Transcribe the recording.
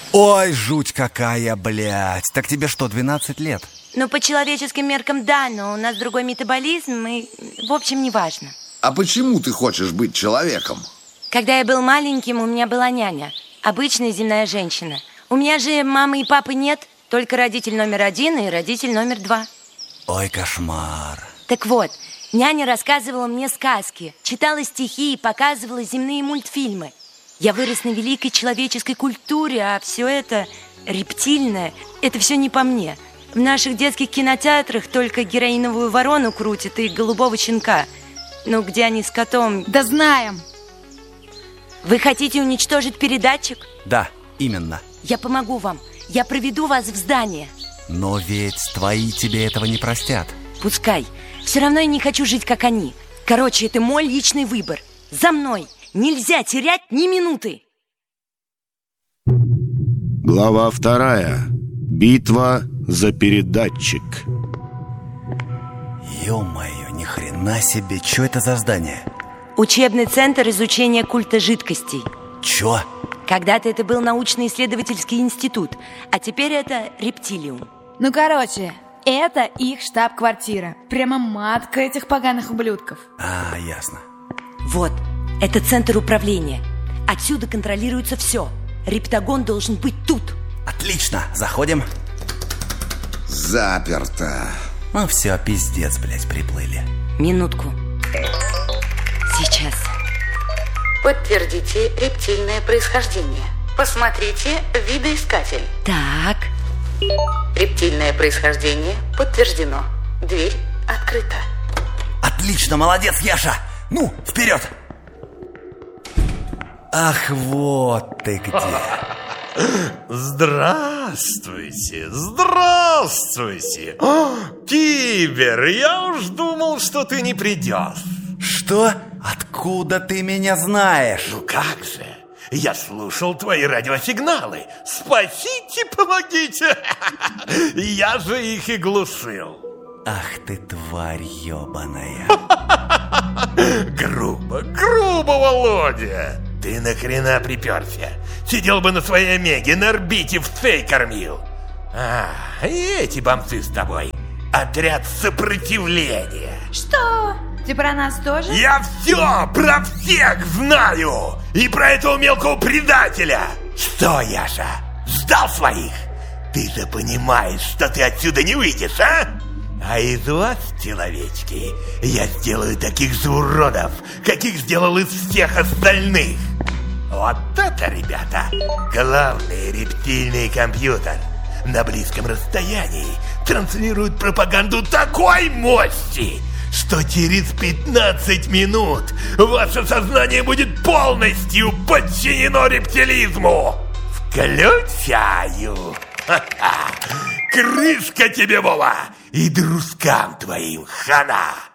Ой, жуть какая, блядь. Так тебе что, 12 лет? Ну, по человеческим меркам, да, но у нас другой метаболизм, и, в общем, не важно. А почему ты хочешь быть человеком? Когда я был маленьким, у меня была няня. Обычная земная женщина. У меня же мамы и папы нет, только родитель номер 1 и родитель номер 2. Ой, кошмар. Так вот, няня рассказывала мне сказки, читала стихи и показывала земные мультфильмы. Я вырос на великой человеческой культуре, а все это рептильное, это все не по мне. В наших детских кинотеатрах только героиновую ворону крутят и голубого щенка. Ну, где они с котом? Да знаем. Вы хотите уничтожить передатчик? Да, именно. Я помогу вам. Я проведу вас в здание. Но ведь твои тебе этого не простят. Пускай. Все равно я не хочу жить, как они. Короче, это мой личный выбор. За мной. Нельзя терять ни минуты. Глава 2. Битва за передатчик. Ё-моё, ни хрена себе. Чё это за здание? Учебный центр изучения культа жидкостей. Чё? Когда-то это был научно-исследовательский институт, а теперь это рептилиум. Ну, короче, это их штаб-квартира. Прямо матка этих поганых ублюдков. А, ясно. Вот, это центр управления. Отсюда контролируется все. Рептагон должен быть тут. Отлично, заходим. Заперто. Ну все, пиздец, блядь, приплыли. Минутку. Сейчас. Подтвердите рептильное происхождение. Посмотрите видоискатель. Так. Рептильное происхождение подтверждено. Дверь открыта. Отлично, молодец, Яша. Ну, вперед. Ах, вот ты где. Здравствуйте, здравствуйте. Кибер, я уж думал, что ты не придешь. Что? Откуда ты меня знаешь? Ну как же, я слушал твои радиосигналы. Спасите, помогите. Я же их и глушил. Ах ты, тварь ебаная. Грубо, Володя. Ты нахрена приперся? Сидел бы на своей омеге, на орбите в цей кормил. И эти бомцы с тобой. Отряд сопротивления. Что? Ты про нас тоже? Я все про всех знаю. И про этого мелкого предателя. Что, Яша, сдал своих? Ты же понимаешь, что ты отсюда не выйдешь, а? А из вас, человечки, я сделаю таких же уродов, каких сделал из всех остальных. Вот это, ребята, главный рептильный компьютер. На близком расстоянии транслирует пропаганду такой мощи, что через 15 минут ваше сознание будет полностью подчинено рептилизму. Включаю. Крышка тебе, Вова, и дружкам твоим хана.